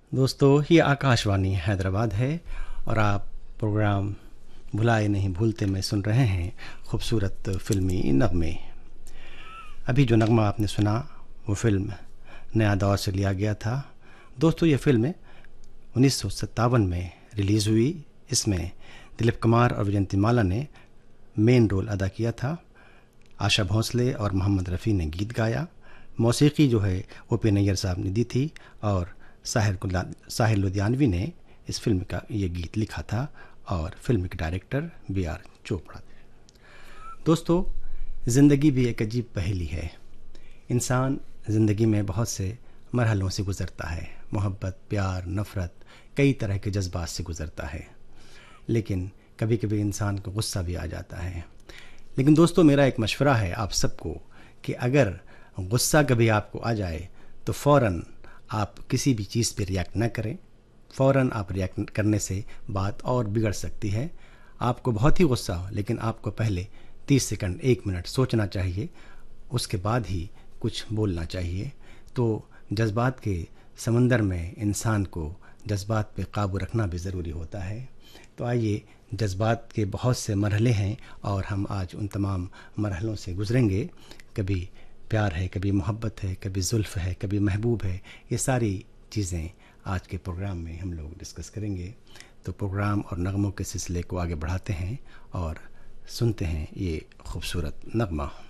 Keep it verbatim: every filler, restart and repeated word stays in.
दोस्तों, ये आकाशवाणी हैदराबाद है और आप प्रोग्राम भुलाए नहीं भूलते में सुन रहे हैं खूबसूरत फिल्मी नगमे। अभी जो नगमा आपने सुना वो फिल्म नया दौर से लिया गया था। दोस्तों, ये फिल्म उन्नीस सौ सत्तावन में रिलीज़ हुई। इसमें दिलीप कुमार और विजयंतीमाला ने मेन रोल अदा किया था। आशा भोंसले और मोहम्मद रफ़ी ने गीत गाया। मौसीकी जो है ओ पी नैयर साहब ने दी थी और साहिर साहिर लुधियानवी ने इस फिल्म का ये गीत लिखा था और फिल्म के डायरेक्टर बी आर चोपड़ा थे। दोस्तों, ज़िंदगी भी एक अजीब पहेली है। इंसान ज़िंदगी में बहुत से मरहलों से गुज़रता है। मोहब्बत, प्यार, नफ़रत, कई तरह के जज्बात से गुज़रता है। लेकिन कभी कभी इंसान को गुस्सा भी आ जाता है। लेकिन दोस्तों, मेरा एक मशवरा है आप सबको कि अगर गुस्सा कभी आपको आ जाए तो फ़ौरन आप किसी भी चीज़ पे रिएक्ट न करें। फ़ौरन आप रिएक्ट करने से बात और बिगड़ सकती है। आपको बहुत ही गुस्सा हो, लेकिन आपको पहले तीस सेकंड एक मिनट सोचना चाहिए, उसके बाद ही कुछ बोलना चाहिए। तो जज्बात के समंदर में इंसान को जज्बात पे काबू रखना भी ज़रूरी होता है। तो आइए, जज्बात के बहुत से मरहले हैं और हम आज उन तमाम मरहलों से गुज़रेंगे। कभी प्यार है, कभी मोहब्बत है, कभी जुल्फ़ है, कभी महबूब है। ये सारी चीज़ें आज के प्रोग्राम में हम लोग डिस्कस करेंगे। तो प्रोग्राम और नगमों के सिलसिले को आगे बढ़ाते हैं और सुनते हैं ये खूबसूरत नगमा।